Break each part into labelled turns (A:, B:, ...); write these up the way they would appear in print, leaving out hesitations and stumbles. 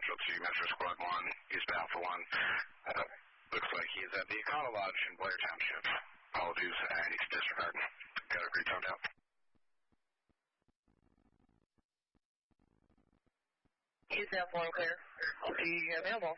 A: Central 2, Metro Squad 1, eastbound for 1. Looks like he is at the Econo Lodge in Blair Township. Apologies, I need to disregard. Got a retoned out.
B: Eastbound 4 clear. Available.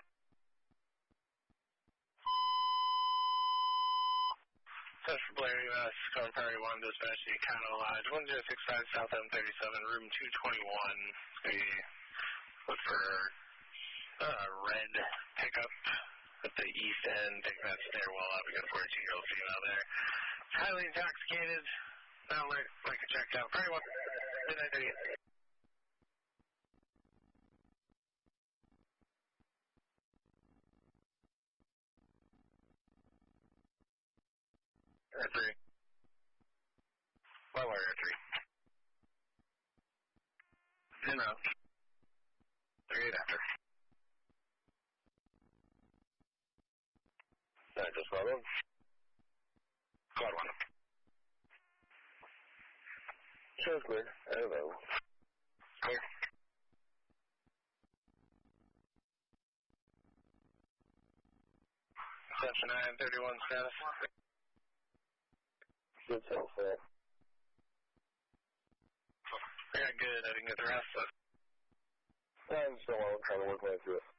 C: Central Blair, U.S., Cone Prairie 1, dispatch the Econo Lodge, 1065 South M37, room 221. Look for a red pickup at the east end, taking that stairwell up. We got a 42-year-old female there. Highly intoxicated, not like a checked out. Prairie 1, midnight 38. Air 3. Lower Air 3. En route. 38 after. Just Squad 1. Squad 1. Shows clear. Hello. Clear. Reception 931 status.
D: Good so far.
C: Yeah, good. I didn't get the rest of it.
D: I'm still on, trying to work my way through it.